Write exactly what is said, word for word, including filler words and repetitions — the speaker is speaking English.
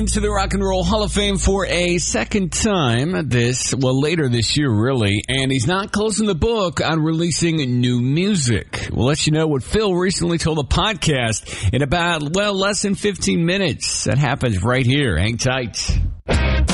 To the Rock and Roll Hall of Fame for a second time this, well, later this year, really. And he's not closing the book on releasing new music. We'll let you know what Phil recently told a podcast in about, well, less than fifteen minutes. That happens right here. Hang tight.